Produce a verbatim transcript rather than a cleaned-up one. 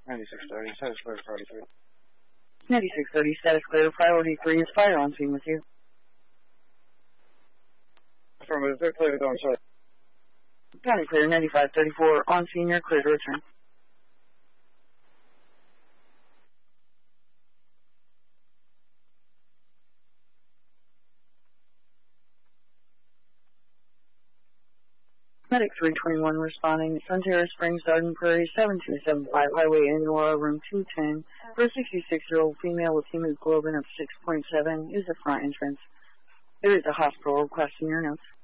ninety-six thirty, status clear, priority three. ninety-six thirty, status clear, priority three is fire on scene with you. Affirmative, they're clear to go inside. County clear, ninety-five thirty-four, on scene, you're clear to return. Medic three twenty-one responding, Sunterra Springs, Garden Prairie, seven two seven five, Highway Annual, room two ten, for a sixty-six-year-old female with hemoglobin of six point seven, is the front entrance. There is a hospital request in your notes.